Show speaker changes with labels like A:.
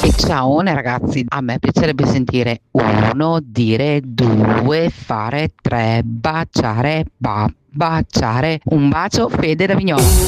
A: E ciao ragazzi, a me piacerebbe sentire uno, dire due, fare tre, baciare, baciare. Un bacio, Fede da Vignolo.